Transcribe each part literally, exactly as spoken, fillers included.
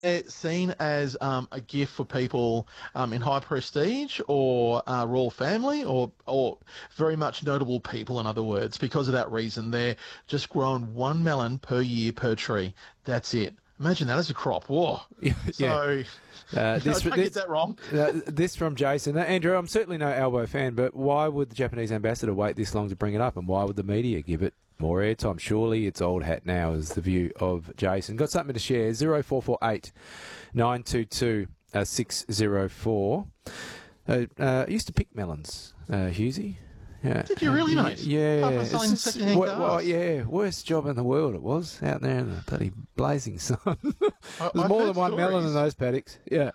they're seen as um, a gift for people um, in high prestige or uh, royal family or or very much notable people, in other words. Because of that reason, they're just grown one melon per year per tree. That's it. Imagine that as a crop. Whoa. Yeah. So, Uh, no, this, don't this, get that wrong. uh, this from Jason. Uh, Andrew, I'm certainly no Albo fan, but why would the Japanese ambassador wait this long to bring it up, and why would the media give it more airtime? Surely it's old hat now, is the view of Jason. Got something to share? zero four four eight nine two two six zero four. Uh, uh, I used to pick melons, uh, Husey. Yeah. Did you really, mate? Yeah. Apart from selling It's- second-hand well, well, cars. yeah, worst job in the world it was, out there in the bloody blazing sun. I- There's I've more heard than one melon in stories. those paddocks. Yeah.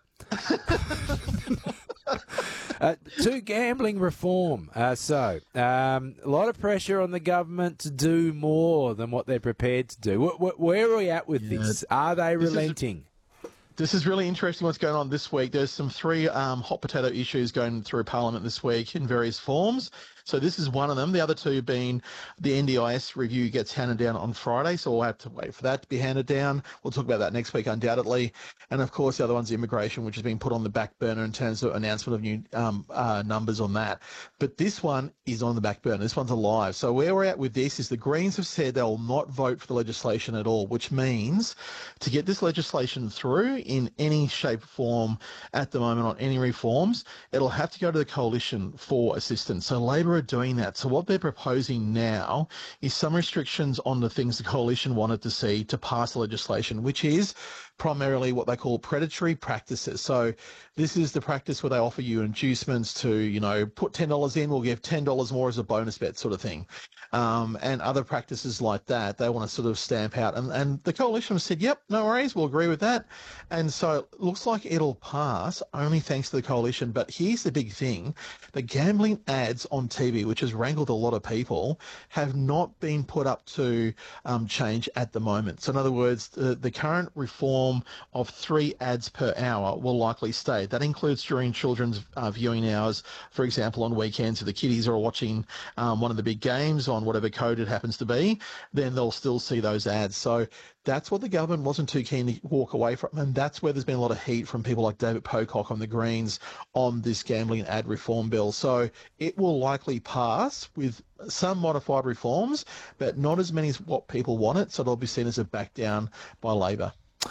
uh, to gambling reform. Uh, so, um, a lot of pressure on the government to do more than what they're prepared to do. Wh- wh- where are we at with Yeah. this? Are they This is- relenting? This is really interesting what's going on this week. There's some three um, hot potato issues going through Parliament this week in various forms. So this is one of them. The other two being the N D I S review gets handed down on Friday, so we'll have to wait for that to be handed down. We'll talk about that next week, undoubtedly. And of course, the other one's immigration, which has been put on the back burner in terms of announcement of new um, uh, numbers on that. But this one is on the back burner. This one's alive. So where we're at with this is the Greens have said they will not vote for the legislation at all, which means to get this legislation through in any shape or form at the moment on any reforms, it'll have to go to the coalition for assistance. So Labor are doing that. So what they're proposing now is some restrictions on the things the coalition wanted to see to pass the legislation, which is primarily what they call predatory practices. So this is the practice where they offer you inducements to, you know, put ten dollars in, we'll give ten dollars more as a bonus bet sort of thing. Um, and other practices like that, they want to sort of stamp out. And, and the coalition said, yep, no worries, we'll agree with that. And so it looks like it'll pass only thanks to the coalition. But here's the big thing. The gambling ads on T V, which has wrangled a lot of people, have not been put up to um, change at the moment. So in other words, the, the current reform of three ads per hour will likely stay. That includes during children's uh, viewing hours, for example, on weekends if the kiddies are watching um, one of the big games on whatever code it happens to be, then they'll still see those ads. So that's what the government wasn't too keen to walk away from, and that's where there's been a lot of heat from people like David Pocock on the Greens on this gambling ad reform bill. So it will likely pass with some modified reforms, but not as many as what people want it, so it'll be seen as a back down by Labor.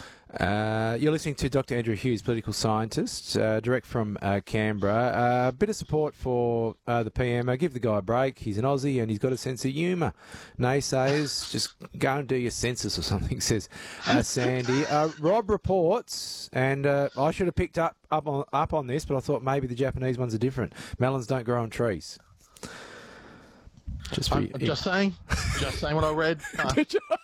Uh, you're listening to Doctor Andrew Hughes, political scientist, uh, direct from uh, Canberra. A uh, bit of support for uh, the P M. Uh, give the guy a break. He's an Aussie and he's got a sense of humour. Naysayers, just go and do your census or something, says uh, Sandy. Uh, Rob reports, and uh, I should have picked up, up, on, up on this, but I thought maybe the Japanese ones are different. Melons don't grow on trees. Just for I'm, you. I'm just saying, just saying what I read. Uh,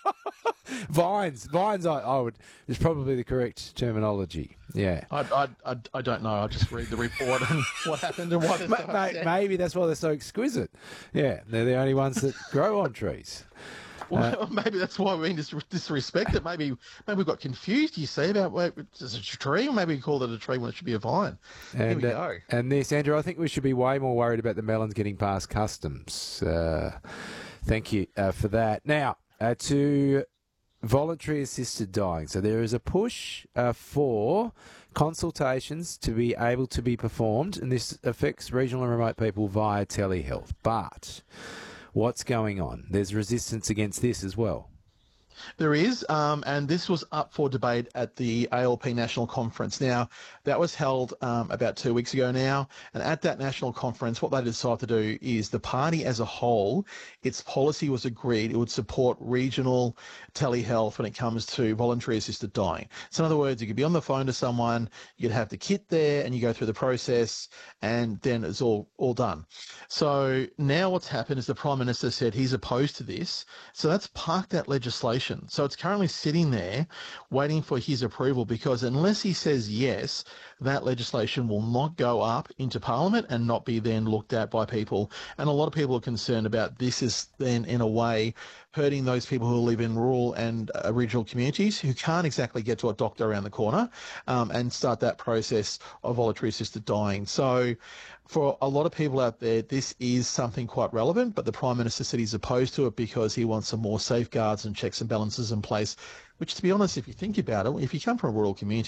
Vines, vines. I, I would is probably the correct terminology. Yeah, I, I, I, I don't know. I just read the report and what happened and what it's Ma- ma- maybe that's why they're so exquisite. Yeah, they're the only ones that grow on trees. Well, maybe that's why we dis- disrespect it. Maybe maybe we got confused, you see, about wait, is it a tree, or maybe we called it a tree when it should be a vine. And, Here we uh, go. and this, Andrew, I think we should be way more worried about the melons getting past customs. Uh, thank you uh, for that. Now, uh, to voluntary assisted dying. So there is a push uh, for consultations to be able to be performed, and this affects regional and remote people via telehealth. But what's going on? There's resistance against this as well. There is, um, and this was up for debate at the A L P National Conference. Now, that was held um, about two weeks ago now, and at that national conference, what they decided to do is the party as a whole, its policy was agreed it would support regional telehealth when it comes to voluntary assisted dying. So in other words, you could be on the phone to someone, you'd have the kit there, and you go through the process, and then it's all, all done. So now what's happened is the Prime Minister said he's opposed to this, so that's parked that legislation. So it's currently sitting there waiting for his approval, because unless he says yes, that legislation will not go up into Parliament and not be then looked at by people. And a lot of people are concerned about this is then in a way hurting those people who live in rural and uh, regional communities who can't exactly get to a doctor around the corner um, and start that process of voluntary assisted dying. So for a lot of people out there, this is something quite relevant, but the Prime Minister said he's opposed to it because he wants some more safeguards and checks and balances in place, which, to be honest, if you think about it, if you come from a rural community,